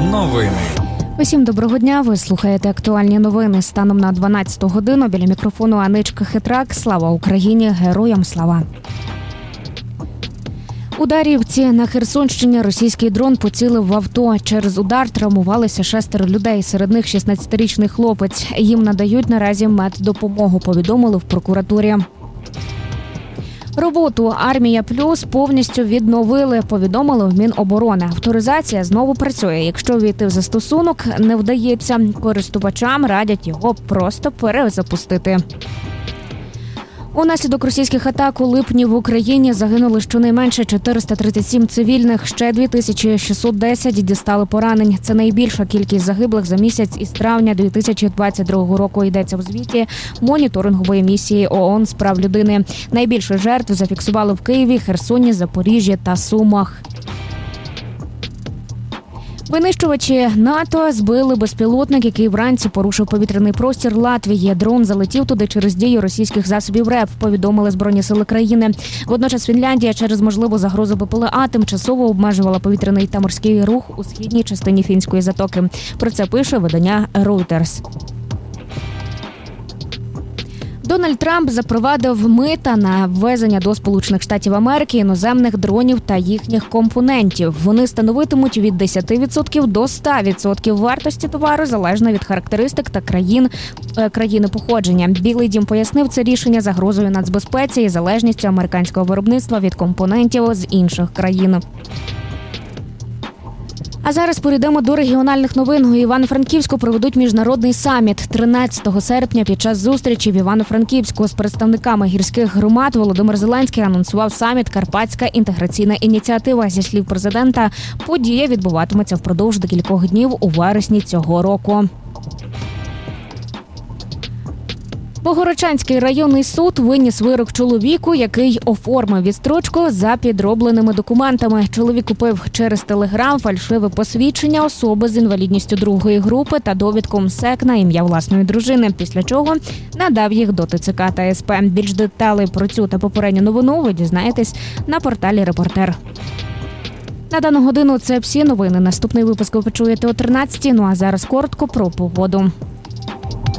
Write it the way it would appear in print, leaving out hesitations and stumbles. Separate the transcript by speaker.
Speaker 1: Новини.
Speaker 2: Усім доброго дня. Ви слухаєте актуальні новини. Станом на 12 годину біля мікрофону Аничка Хитрак. Слава Україні! Героям слава! У Дар'ївці на Херсонщині російський дрон поцілив в авто. Через удар травмувалися 6 людей, серед них 16-річний хлопець. Їм надають наразі меддопомогу, повідомили в прокуратурі. Роботу «Армія Плюс» повністю відновили, повідомили в Міноборони. Авторизація знову працює. Якщо ввійти в застосунок не вдається, користувачам радять його просто перезапустити. Унаслідок російських атак у липні в Україні загинули щонайменше 437 цивільних, ще 2610 дістали поранень. Це найбільша кількість загиблих за місяць із травня 2022 року, йдеться в звіті моніторингової місії ООН з прав людини. Найбільше жертв зафіксували в Києві, Херсоні, Запоріжжі та Сумах. Винищувачі НАТО збили безпілотник, який вранці порушив повітряний простір Латвії. Дрон залетів туди через дію російських засобів РЕП, повідомили Збройні сили країни. Водночас Фінляндія через можливу загрозу БПЛА тимчасово обмежувала повітряний та морський рух у східній частині Фінської затоки. Про це пише видання Reuters. Дональд Трамп запровадив мита на ввезення до Сполучених Штатів Америки іноземних дронів та їхніх компонентів. Вони становитимуть від 10% до 100% вартості товару, залежно від характеристик та країни походження. Білий дім пояснив це рішення загрозою нацбезпеці і залежністю американського виробництва від компонентів з інших країн. А зараз перейдемо до регіональних новин. У Івано-Франківську проведуть міжнародний саміт 13 серпня. Під час зустрічі в Івано-Франківську з представниками гірських громад Володимир Зеленський анонсував саміт «Карпатська інтеграційна ініціатива». Зі слів президента, подія відбуватиметься впродовж декількох днів у вересні цього року. Богородчанський районний суд виніс вирок чоловіку, який оформив відстрочку за підробленими документами. Чоловік купив через Телеграм фальшиве посвідчення особи з інвалідністю 2-ї групи та довідку МСЕК на ім'я власної дружини, після чого надав їх до ТЦК та СП. Більш деталей про цю та попередню новину ви дізнаєтесь на порталі «Репортер». На дану годину це всі новини. Наступний випуск ви почуєте о 13-й. Ну а зараз коротко про погоду.